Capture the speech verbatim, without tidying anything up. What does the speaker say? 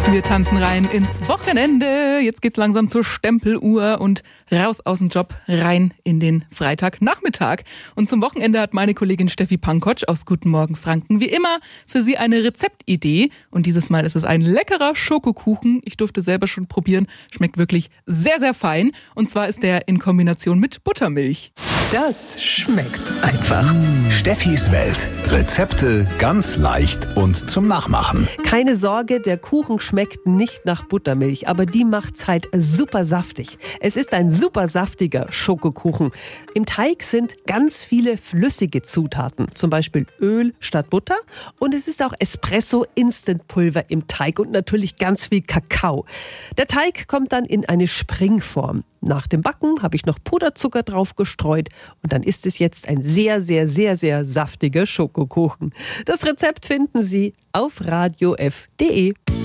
Wir tanzen rein ins Wochenende. Jetzt geht's langsam zur Stempeluhr und raus aus dem Job, rein in den Freitagnachmittag. Und zum Wochenende hat meine Kollegin Steffi Pankotsch aus Guten Morgen Franken wie immer für Sie eine Rezeptidee. Und dieses Mal ist es ein leckerer Schokokuchen. Ich durfte selber schon probieren. Schmeckt wirklich sehr, sehr fein. Und zwar ist der in Kombination mit Buttermilch. Das schmeckt einfach. Mmh, Steffis Welt. Rezepte ganz leicht und zum Nachmachen. Keine Sorge, der Kuchen schmeckt nicht nach Buttermilch, aber die macht's halt super saftig. Es ist ein super saftiger Schokokuchen. Im Teig sind ganz viele flüssige Zutaten, zum Beispiel Öl statt Butter, und es ist auch Espresso-Instant-Pulver im Teig und natürlich ganz viel Kakao. Der Teig kommt dann in eine Springform. Nach dem Backen habe ich noch Puderzucker drauf gestreut und dann ist es jetzt ein sehr, sehr, sehr, sehr saftiger Schokokuchen. Das Rezept finden Sie auf radio f punkt de.